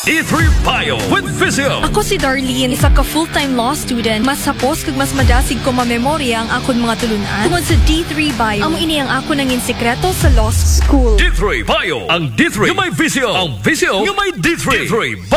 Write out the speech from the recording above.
D3 Bio with Visio. Ako si Darlene, isa ka full-time law student. Mas sapos kag mas madasig ko mamemorya ang akon mga tulunan. Tungod sa D3 Bio, amo ini ang ako nangin sekreto sa law school. D3 Bio. Ang D3 yung may Visio. Ang Visio yung may D3. D3 Bio.